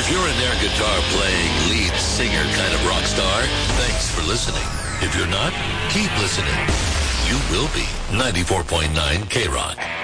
you're an air guitar playing lead singer kind of rock star, thanks for listening. If you're not, keep listening. You will be. 94.9 K-Rock.